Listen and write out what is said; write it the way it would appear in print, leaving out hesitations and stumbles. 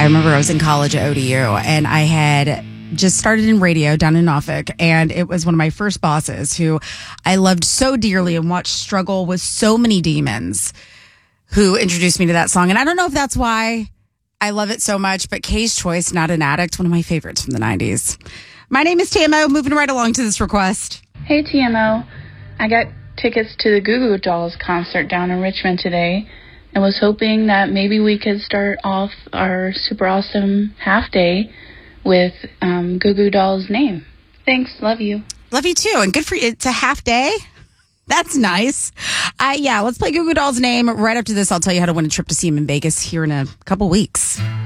I remember I was in college at ODU, and I had just started in radio down in Norfolk, and it was one of my first bosses who I loved so dearly and watched struggle with so many demons, who introduced me to that song. And I don't know if that's why I love it so much, but Kay's Choice, Not an Addict, one of my favorites from the 90s. My name is TMO, moving right along to this request. Hey, TMO. I got tickets to the Goo Goo Dolls concert down in Richmond today, and was hoping that maybe we could start off our super awesome half day with Goo Goo Dolls' name. Thanks. Love you. Love you too. And good for you. It's a half day. That's nice. Let's play Goo Goo Dolls' name. Right after this, I'll tell you how to win a trip to see him in Vegas here in a couple weeks.